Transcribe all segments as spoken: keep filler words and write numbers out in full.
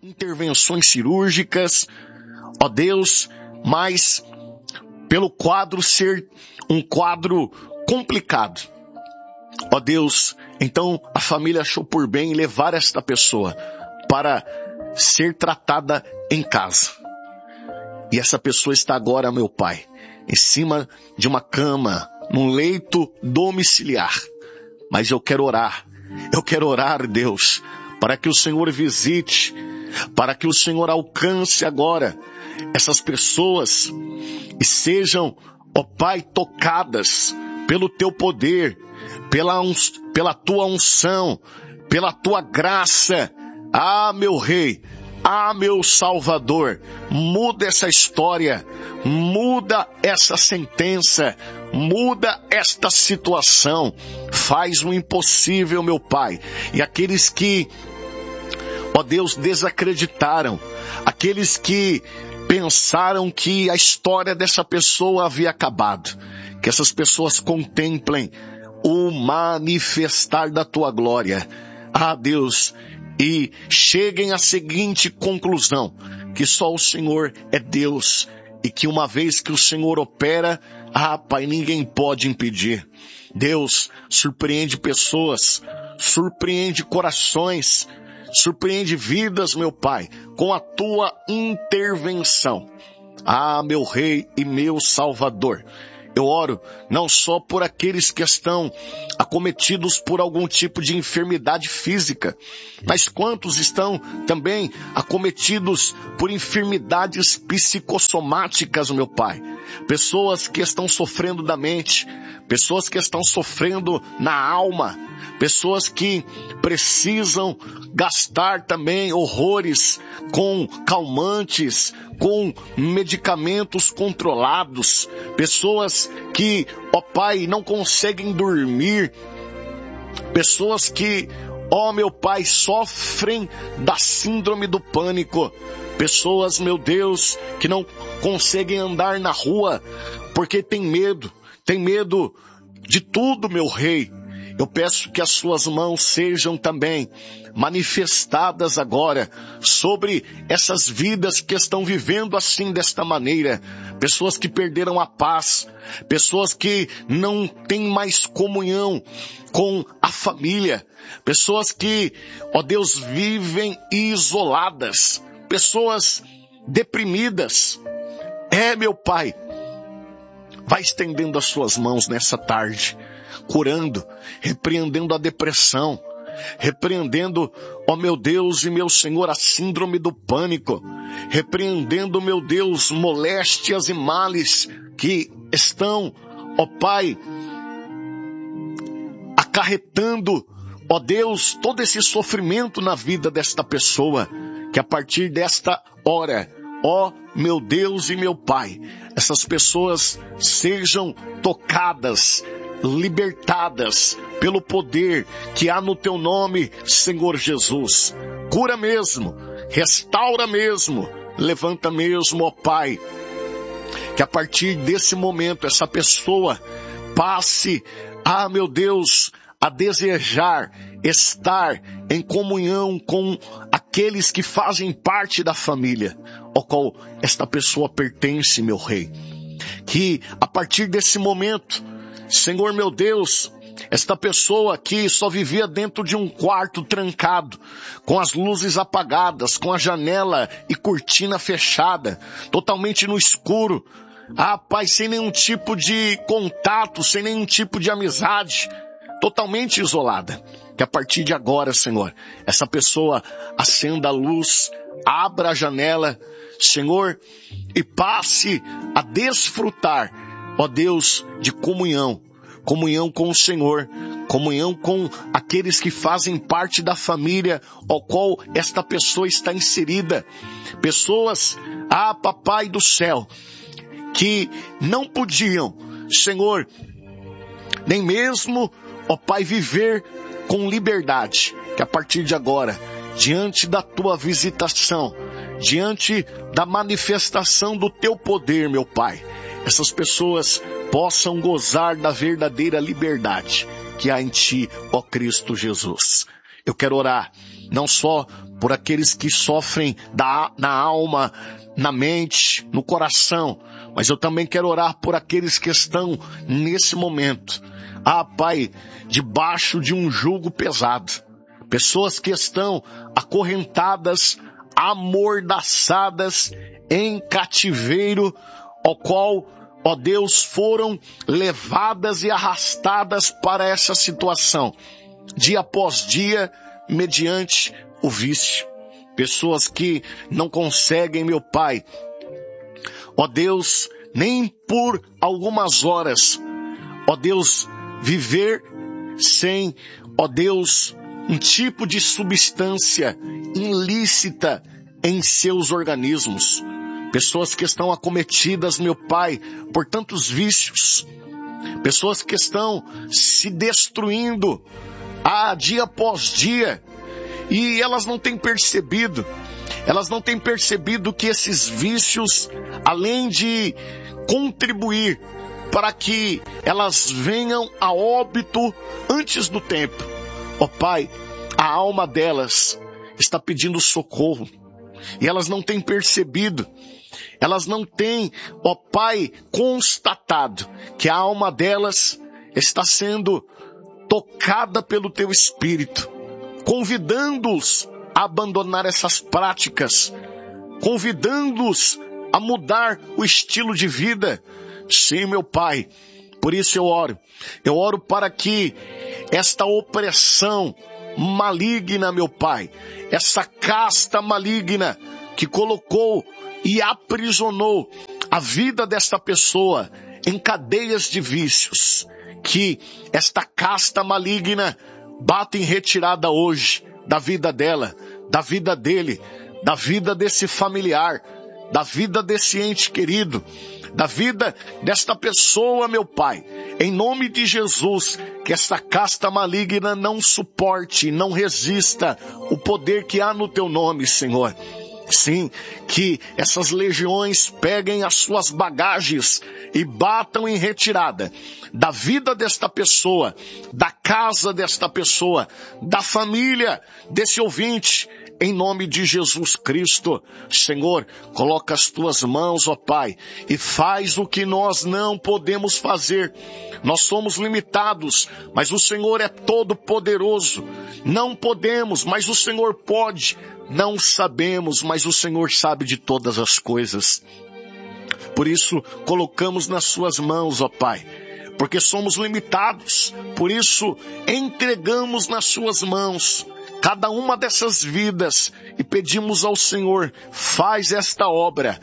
intervenções cirúrgicas, ó Deus, mas pelo quadro ser um quadro complicado. Ó Deus, então a família achou por bem levar esta pessoa para ser tratada em casa. E essa pessoa está agora, meu Pai, em cima de uma cama, num leito domiciliar. Mas eu quero orar, eu quero orar, Deus, para que o Senhor visite, para que o Senhor alcance agora essas pessoas e sejam, ó Pai, tocadas pelo Teu poder, pela, pela Tua unção, pela Tua graça. Ah, meu Rei, ah, meu Salvador, muda essa história, muda essa sentença, muda esta situação, faz o impossível, meu Pai. E aqueles que, ó Deus, desacreditaram, aqueles que pensaram que a história dessa pessoa havia acabado, que essas pessoas contemplem o manifestar da Tua glória. Ah, Deus, e cheguem à seguinte conclusão, que só o Senhor é Deus e que uma vez que o Senhor opera, ah, Pai, ninguém pode impedir. Deus, surpreende pessoas, surpreende corações, surpreende vidas, meu Pai, com a Tua intervenção. Ah, meu Rei e meu Salvador, eu oro não só por aqueles que estão acometidos por algum tipo de enfermidade física, mas quantos estão também acometidos por enfermidades psicossomáticas, meu Pai. Pessoas que estão sofrendo da mente, pessoas que estão sofrendo na alma, pessoas que precisam gastar também horrores com calmantes, com medicamentos controlados, pessoas que, ó Pai, não conseguem dormir, pessoas que, ó meu Pai, sofrem da síndrome do pânico, pessoas, meu Deus, que não conseguem andar na rua porque tem medo, tem medo de tudo, meu Rei. Eu peço que as suas mãos sejam também manifestadas agora sobre essas vidas que estão vivendo assim desta maneira. Pessoas que perderam a paz, pessoas que não têm mais comunhão com a família, pessoas que, ó Deus, vivem isoladas, pessoas deprimidas. É, meu Pai, vai estendendo as suas mãos nessa tarde, curando, repreendendo a depressão, repreendendo, ó meu Deus e meu Senhor, a síndrome do pânico, repreendendo, meu Deus, moléstias e males que estão, ó Pai, acarretando, ó Deus, todo esse sofrimento na vida desta pessoa, que a partir desta hora, ó meu Deus e meu Pai, essas pessoas sejam tocadas, libertadas pelo poder que há no Teu nome, Senhor Jesus. Cura mesmo, restaura mesmo, levanta mesmo, ó Pai, que a partir desse momento essa pessoa passe, ah meu Deus, a desejar estar em comunhão com aqueles que fazem parte da família ao qual esta pessoa pertence, meu Rei. Que a partir desse momento, Senhor meu Deus, esta pessoa que só vivia dentro de um quarto trancado, com as luzes apagadas, com a janela e cortina fechada, totalmente no escuro, ah Pai, sem nenhum tipo de contato, sem nenhum tipo de amizade, totalmente isolada. Que a partir de agora, Senhor, essa pessoa acenda a luz, abra a janela, Senhor, e passe a desfrutar, ó Deus, de comunhão, comunhão com o Senhor, comunhão com aqueles que fazem parte da família ao qual esta pessoa está inserida. Pessoas, ah Papai do céu, que não podiam, Senhor, nem mesmo, ó Pai, viver com liberdade, que a partir de agora, diante da Tua visitação, diante da manifestação do Teu poder, meu Pai, essas pessoas possam gozar da verdadeira liberdade que há em Ti, ó Cristo Jesus. Eu quero orar não só por aqueles que sofrem da, na alma, na mente, no coração, mas eu também quero orar por aqueles que estão nesse momento, ah, Pai, debaixo de um jugo pesado. Pessoas que estão acorrentadas, amordaçadas em cativeiro, ao qual, ó Deus, foram levadas e arrastadas para essa situação, dia após dia, mediante o vício. Pessoas que não conseguem, meu Pai, ó Deus, nem por algumas horas, ó Deus, viver sem, ó Deus, um tipo de substância ilícita em seus organismos. Pessoas que estão acometidas, meu Pai, por tantos vícios. Pessoas que estão se destruindo a dia após dia. E elas não têm percebido. Elas não têm percebido que esses vícios, além de contribuir para que elas venham a óbito antes do tempo, ó Pai, a alma delas está pedindo socorro. E elas não têm percebido, elas não têm, ó Pai, constatado que a alma delas está sendo tocada pelo Teu Espírito, convidando-os a abandonar essas práticas, convidando-os a mudar o estilo de vida. Sim, meu Pai, por isso eu oro, eu oro para que esta opressão maligna, meu Pai, essa casta maligna que colocou e aprisionou a vida desta pessoa em cadeias de vícios, que esta casta maligna bata em retirada hoje da vida dela, da vida dele, da vida desse familiar, da vida desse ente querido, da vida desta pessoa, meu Pai. Em nome de Jesus, que essa casta maligna não suporte, não resista o poder que há no Teu nome, Senhor. Sim, que essas legiões peguem as suas bagagens e batam em retirada da vida desta pessoa, da casa desta pessoa, da família desse ouvinte, em nome de Jesus Cristo. Senhor, coloca as Tuas mãos, ó Pai, e faz o que nós não podemos fazer. Nós somos limitados, mas o Senhor é todo poderoso. Não podemos, mas o Senhor pode. Não sabemos, mas o Senhor sabe de todas as coisas. Por isso, colocamos nas Suas mãos, ó Pai, porque somos limitados. Por isso, entregamos nas Suas mãos cada uma dessas vidas e pedimos ao Senhor, faz esta obra,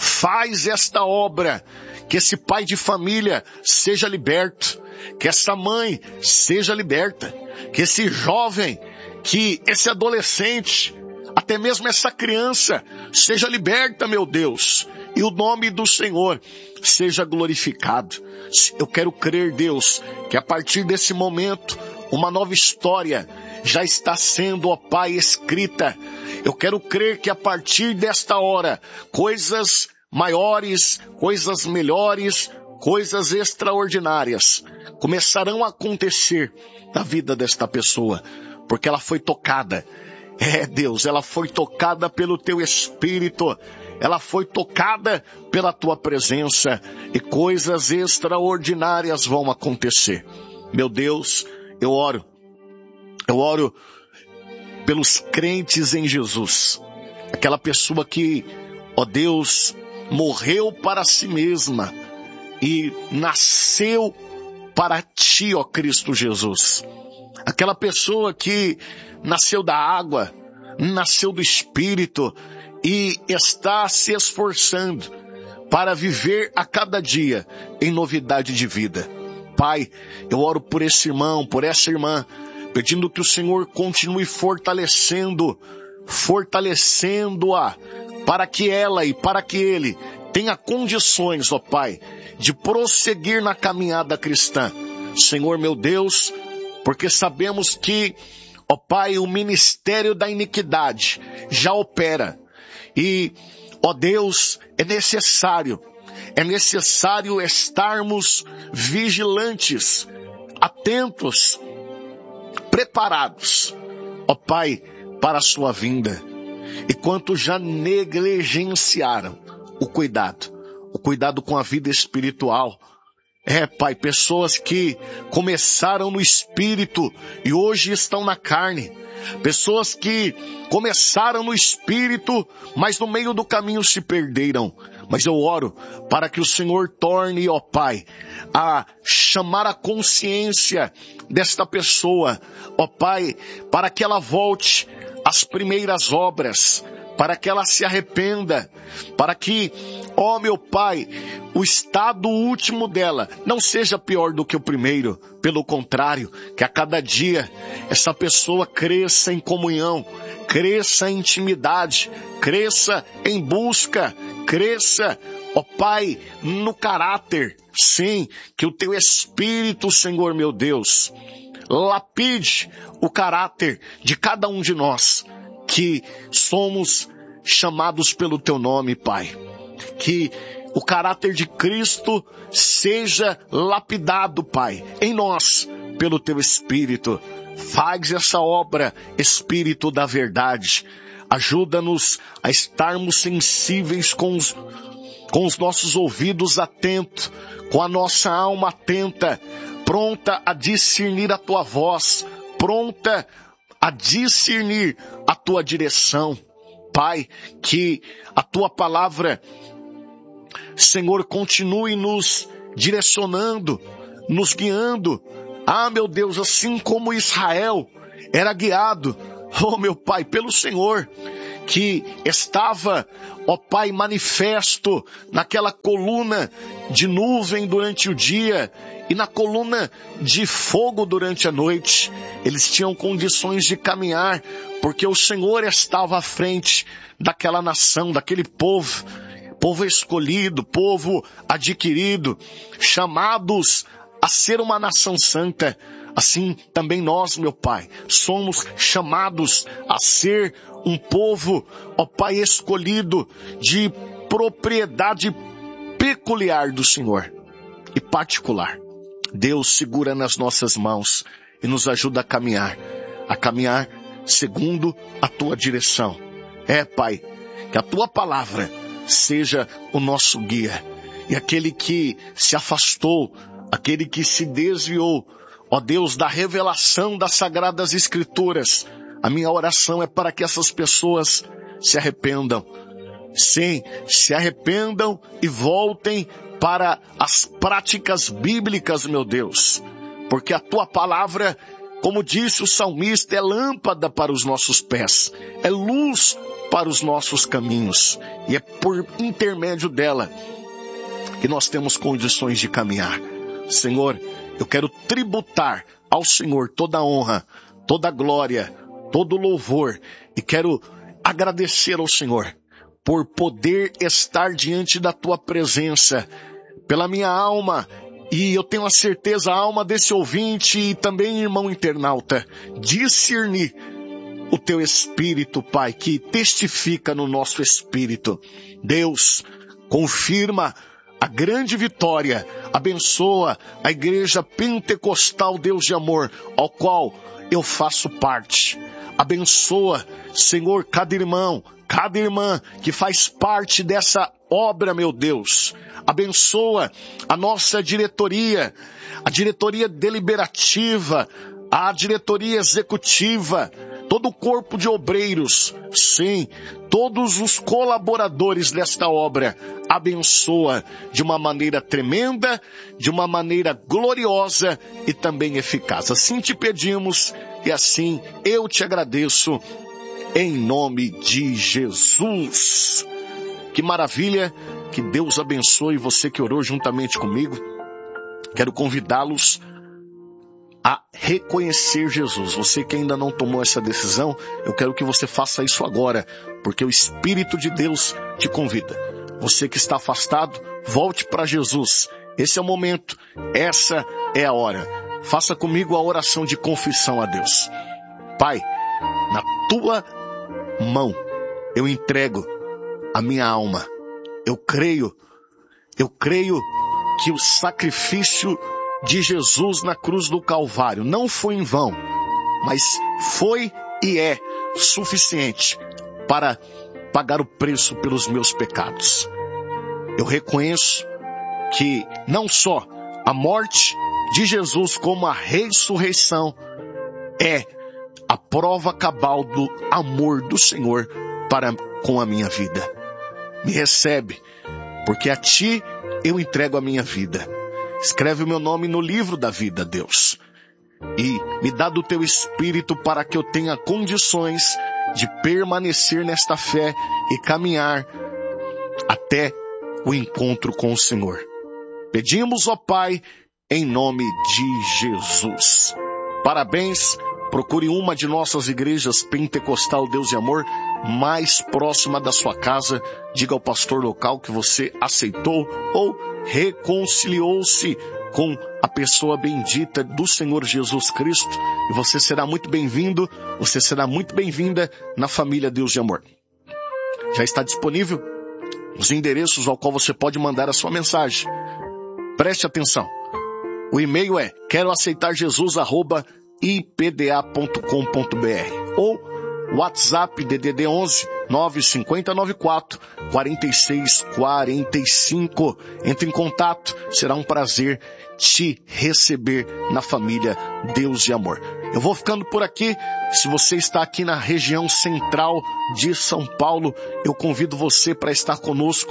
faz esta obra, que esse pai de família seja liberto, que essa mãe seja liberta, que esse jovem, que esse adolescente, até mesmo essa criança seja liberta, meu Deus, e o nome do Senhor seja glorificado. Eu quero crer, Deus, que a partir desse momento, uma nova história já está sendo, ó Pai, escrita. Eu quero crer que a partir desta hora, coisas maiores, coisas melhores, coisas extraordinárias começarão a acontecer na vida desta pessoa, porque ela foi tocada. É, Deus, ela foi tocada pelo Teu Espírito, ela foi tocada pela Tua presença e coisas extraordinárias vão acontecer. Meu Deus, eu oro, eu oro pelos crentes em Jesus, aquela pessoa que, ó Deus, morreu para si mesma e nasceu para Ti, ó Cristo Jesus. Aquela pessoa que nasceu da água, nasceu do Espírito e está se esforçando para viver a cada dia em novidade de vida. Pai, eu oro por esse irmão, por essa irmã, pedindo que o Senhor continue fortalecendo, fortalecendo-a, para que ela e para que ele tenha condições, ó Pai, de prosseguir na caminhada cristã. Senhor meu Deus, porque sabemos que, ó Pai, o ministério da iniquidade já opera. E, ó Deus, é necessário, é necessário estarmos vigilantes, atentos, preparados ó Pai, para a sua vinda. E quantos já negligenciaram o cuidado, o cuidado com a vida espiritual. É, Pai, pessoas que começaram no espírito e hoje estão na carne. Pessoas que começaram no espírito, mas no meio do caminho se perderam. Mas eu oro para que o Senhor torne, ó Pai, a chamar a consciência desta pessoa, ó Pai, para que ela volte às primeiras obras, para que ela se arrependa, para que, ó meu Pai, o estado último dela não seja pior do que o primeiro. Pelo contrário, que a cada dia essa pessoa cresça em comunhão, cresça em intimidade, cresça em busca, cresça, ó Pai, no caráter. Sim, que o Teu Espírito, Senhor meu Deus, lapide o caráter de cada um de nós, que somos chamados pelo Teu nome, Pai. Que o caráter de Cristo seja lapidado, Pai, em nós, pelo Teu Espírito. Faz essa obra, Espírito da verdade. Ajuda-nos a estarmos sensíveis com os, com os nossos ouvidos atentos, com a nossa alma atenta, pronta a discernir a Tua voz, pronta a discernir a Tua direção. Pai, que a Tua palavra, Senhor, continue nos direcionando, nos guiando. Ah, meu Deus, assim como Israel era guiado, oh meu Pai, pelo Senhor, que estava, ó Pai, manifesto naquela coluna de nuvem durante o dia e na coluna de fogo durante a noite. Eles tinham condições de caminhar, porque o Senhor estava à frente daquela nação, daquele povo, povo escolhido, povo adquirido, chamados a ser uma nação santa. Assim também nós, meu Pai, somos chamados a ser um povo, ó Pai, escolhido de propriedade peculiar do Senhor e particular. Deus, segura nas nossas mãos e nos ajuda a caminhar, a caminhar segundo a Tua direção. É, Pai, que a Tua palavra seja o nosso guia. E aquele que se afastou, aquele que se desviou, ó Deus, da revelação das Sagradas Escrituras, a minha oração é para que essas pessoas se arrependam. Sim, se arrependam e voltem para as práticas bíblicas, meu Deus. Porque a Tua palavra, como disse o salmista, é lâmpada para os nossos pés, é luz para os nossos caminhos. E é por intermédio dela que nós temos condições de caminhar. Senhor, eu quero tributar ao Senhor toda a honra, toda a glória, todo o louvor. E quero agradecer ao Senhor por poder estar diante da Tua presença, pela minha alma. E eu tenho a certeza, a alma desse ouvinte e também irmão internauta, discernir o Teu Espírito, Pai, que testifica no nosso espírito. Deus, confirma a grande vitória, abençoa a Igreja Pentecostal Deus de Amor, ao qual eu faço parte. Abençoa, Senhor, cada irmão, cada irmã que faz parte dessa obra, meu Deus. Abençoa a nossa diretoria, a diretoria deliberativa, a diretoria executiva, todo o corpo de obreiros, sim, todos os colaboradores desta obra. Abençoa de uma maneira tremenda, de uma maneira gloriosa e também eficaz. Assim te pedimos e assim eu te agradeço, em nome de Jesus. Que maravilha, que Deus abençoe você que orou juntamente comigo. Quero convidá-los a reconhecer Jesus. Você que ainda não tomou essa decisão, eu quero que você faça isso agora, porque o Espírito de Deus te convida. Você que está afastado, volte para Jesus. Esse é o momento, essa é a hora. Faça comigo a oração de confissão a Deus. Pai, na Tua mão eu entrego a minha alma. Eu creio, eu creio que o sacrifício de Jesus na cruz do Calvário não foi em vão, mas foi e é suficiente para pagar o preço pelos meus pecados. Eu reconheço que não só a morte de Jesus, como a ressurreição é a prova cabal do amor do Senhor para com a minha vida. Me recebe, porque a Ti eu entrego a minha vida. Escreve o meu nome no livro da vida, Deus. E me dá do Teu Espírito para que eu tenha condições de permanecer nesta fé e caminhar até o encontro com o Senhor. Pedimos, ó Pai, em nome de Jesus. Parabéns. Procure uma de nossas igrejas Pentecostal Deus e Amor mais próxima da sua casa. Diga ao pastor local que você aceitou ou reconciliou-se com a pessoa bendita do Senhor Jesus Cristo. E você será muito bem-vindo, você será muito bem-vinda na família Deus de Amor. Já está disponível os endereços ao qual você pode mandar a sua mensagem. Preste atenção. O e-mail é quero aceitar Jesus arroba i p d a ponto com ponto b r ou WhatsApp D D D onze nove cinco zero nove quatro quatro seis quatro cinco. Entre em contato, será um prazer te receber na família Deus de Amor. Eu vou ficando por aqui. Se você está aqui na região central de São Paulo, eu convido você para estar conosco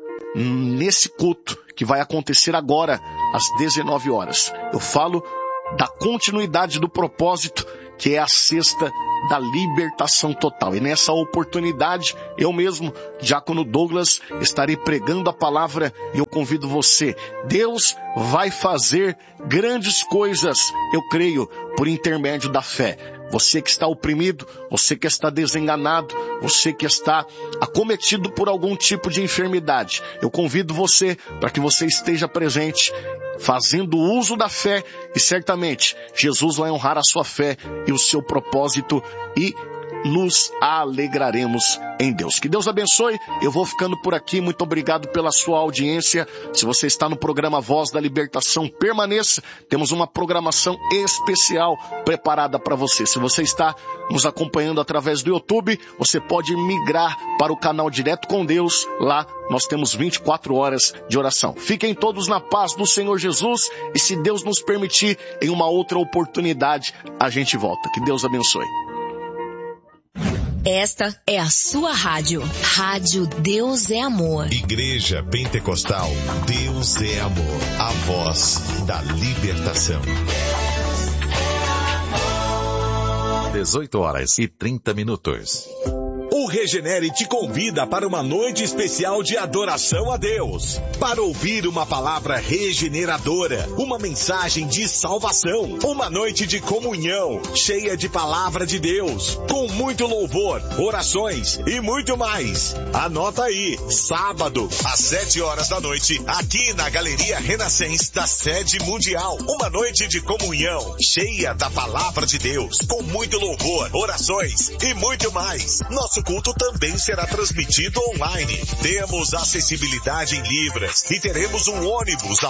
nesse culto que vai acontecer agora às dezenove horas. Eu falo da continuidade do propósito, que é a sexta da libertação total. E nessa oportunidade, eu mesmo, Diácono Douglas, estarei pregando a palavra e eu convido você. Deus vai fazer grandes coisas, eu creio, por intermédio da fé. Você que está oprimido, você que está desenganado, você que está acometido por algum tipo de enfermidade, eu convido você para que você esteja presente, fazendo uso da fé, e certamente Jesus vai honrar a sua fé e o seu propósito e nos alegraremos em Deus. Que Deus abençoe. Eu vou ficando por aqui. Muito obrigado pela sua audiência. Se você está no programa Voz da Libertação, permaneça. Temos uma programação especial preparada para você. Se você está nos acompanhando através do YouTube, você pode migrar para o canal Direto com Deus. Lá nós temos vinte e quatro horas de oração. Fiquem todos na paz do Senhor Jesus e, se Deus nos permitir, em uma outra oportunidade a gente volta. Que Deus abençoe. Esta é a sua rádio. Rádio Deus é Amor. Igreja Pentecostal Deus é Amor. A voz da libertação. dezoito horas e trinta minutos. O Regenere te convida para uma noite especial de adoração a Deus, para ouvir uma palavra regeneradora, uma mensagem de salvação, uma noite de comunhão, cheia de palavra de Deus, com muito louvor, orações e muito mais. Anota aí, sábado, às sete horas da noite, aqui na Galeria Renascença da Sede Mundial, uma noite de comunhão, cheia da palavra de Deus, com muito louvor, orações e muito mais. Nosso culto também será transmitido online. Temos acessibilidade em Libras e teremos um ônibus da